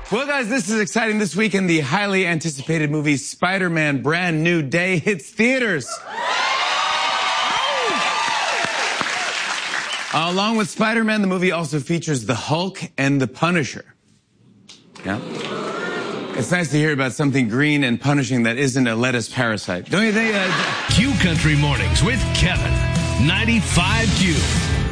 Well, guys, this is exciting. This weekend, the highly anticipated movie Spider-Man Brand New Day hits theaters. Along with Spider-Man, the movie also features the Hulk and the Punisher. Yeah? It's nice to hear about something green and punishing that isn't a lettuce parasite. Don't you think? Q Country Mornings with Kevin. 95 Q.